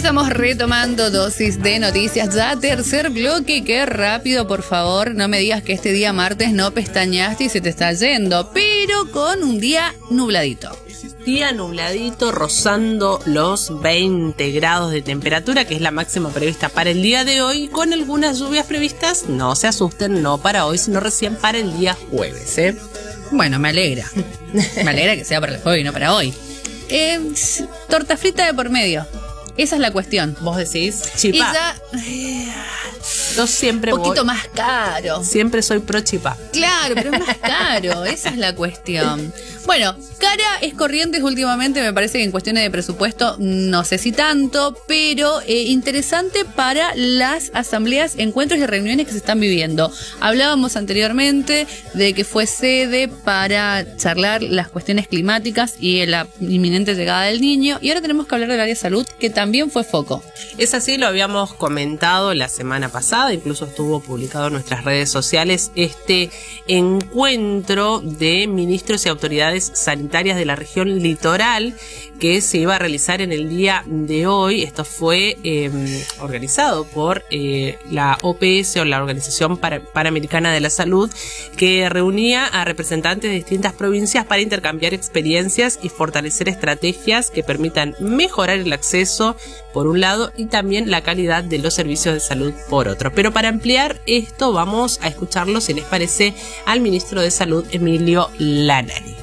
estamos retomando dosis de noticias. Ya tercer bloque, qué rápido, por favor. No me digas que este día martes no pestañaste y se te está yendo, pero con un día nubladito. Día nubladito, rozando los 20 grados de temperatura, que es la máxima prevista para el día de hoy, con algunas lluvias previstas. No se asusten, no para hoy, sino recién para el día jueves, ¿eh? Bueno, me alegra. Me alegra que sea para el jueves y no para hoy. Torta frita de por medio. Esa es la cuestión. Vos decís, chipá. Y ya, yo siempre un poquito voy, más caro. siempre soy pro chipá. Claro, pero es más caro. Esa es la cuestión. Bueno, cara es Corrientes últimamente, me parece que en cuestiones de presupuesto no sé si tanto, pero interesante para las asambleas, encuentros y reuniones que se están viviendo. Hablábamos anteriormente de que fue sede para charlar las cuestiones climáticas y la inminente llegada del niño, y ahora tenemos que hablar del área de salud, que también fue foco. Es así, lo habíamos comentado la semana pasada, incluso estuvo publicado en nuestras redes sociales este encuentro de ministros y autoridades sanitarias de la región litoral que se iba a realizar en el día de hoy. Esto fue organizado por la OPS, o la Organización Panamericana de la Salud, que reunía a representantes de distintas provincias para intercambiar experiencias y fortalecer estrategias que permitan mejorar el acceso por un lado y también la calidad de los servicios de salud por otro. Pero para ampliar esto vamos a escucharlo, si les parece, al ministro de Salud, Emilio Lanari.